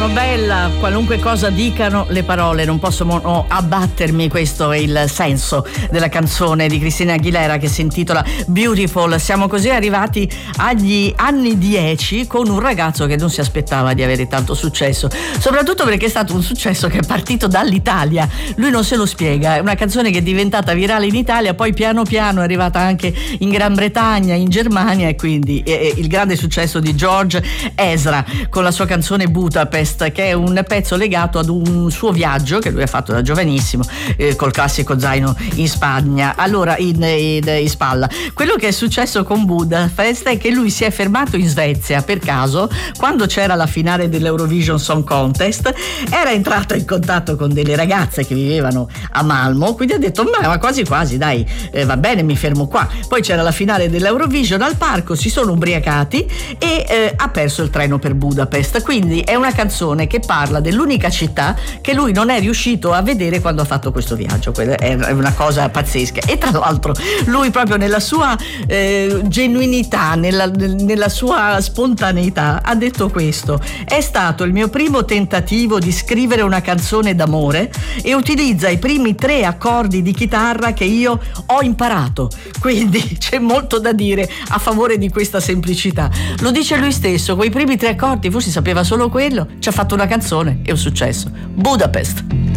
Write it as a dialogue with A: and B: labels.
A: sono bella, qualunque cosa dicano le parole non possono abbattermi, questo è il senso della canzone di Christina Aguilera che si intitola Beautiful. Siamo così arrivati agli anni 10 con un ragazzo che non si aspettava di avere tanto successo, soprattutto perché è stato un successo che è partito dall'Italia, lui non se lo spiega, è una canzone che è diventata virale in Italia, poi piano piano è arrivata anche in Gran Bretagna, in Germania, e quindi il grande successo di George Ezra con la sua canzone Budapest, che è un pezzo legato ad un suo viaggio che lui ha fatto da giovanissimo col classico zaino in Spagna, allora in spalla. Quello che è successo con Budapest è che lui si è fermato in Svezia per caso quando c'era la finale dell'Eurovision Song Contest, era entrato in contatto con delle ragazze che vivevano a Malmo, quindi ha detto ma quasi quasi dai, va bene, mi fermo qua. Poi c'era la finale dell'Eurovision al parco, si sono ubriacati e ha perso il treno per Budapest, quindi è una canzone che parla dell'unica città che lui non è riuscito a vedere quando ha fatto questo viaggio. È una cosa pazzesca, e tra l'altro lui proprio nella sua genuinità, nella sua spontaneità ha detto questo: è stato il mio primo tentativo di scrivere una canzone d'amore e utilizza i primi 3 accordi di chitarra che io ho imparato, quindi c'è molto da dire a favore di questa semplicità. Lo dice lui stesso, quei primi 3 accordi, forse sapeva solo quello, ci ha fatto una canzone e un successo. Budapest.